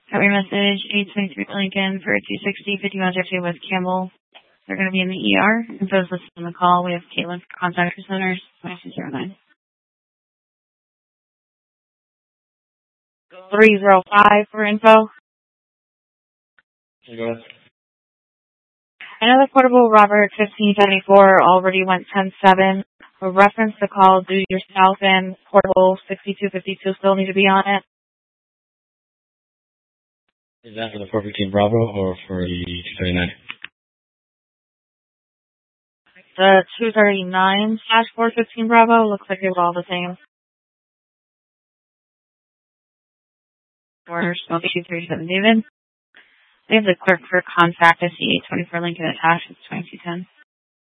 Got your message, 823 Lincoln for 260, 50 miles yesterday with Campbell. They're going to be in the ER. Info's listed on the call. We have Caitlin for contact centers, 2209. 305 for info. Go ahead. Another portable Robert 1574 already went 10-7. We'll reference the call due to yourself and portable 6252 still need to be on it. Is that for the 415 Bravo or for the 239? The 239/415 Bravo looks like they were all the same. Orders 237 David. They have the clerk for contact. I see 824 Lincoln attached. It's 2210.